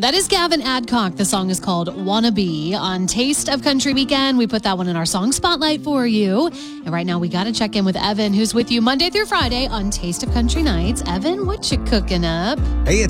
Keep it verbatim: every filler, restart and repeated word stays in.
That is Gavin Adcock. The song is called Wanna Be. On Taste of Country Weekend, we put that one in our song spotlight for you. And right now we got to check in with Evan, who's with you Monday through Friday on Taste of Country Nights. Evan, what you cooking up? Hey, it's